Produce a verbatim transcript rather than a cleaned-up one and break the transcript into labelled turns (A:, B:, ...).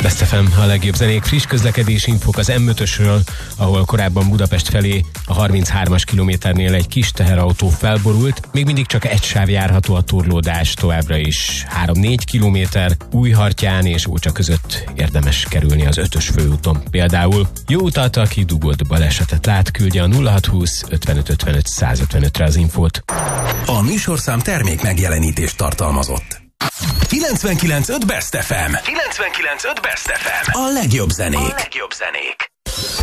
A: Best ef em, a legjobb zenék, friss közlekedési infók az em ötösről, ahol korábban Budapest felé a harminchármas kilométernél egy kis teherautó felborult. Még mindig csak egy sáv járható, a torlódás továbbra is három-négy kilométer. Újhartyán és Ócsa között érdemes kerülni az ötös főúton például. Jó utat, aki dugott balesetet lát, küldje a nulla hatszázhúsz ötvenöt ötvenöt százötvenötre az infót.
B: A műsorszám termék megjelenítést tartalmazott. kilencvenkilenc pont öt Best ef em. kilencvenkilenc pont öt Best ef em. A legjobb zenék. A legjobb zenék.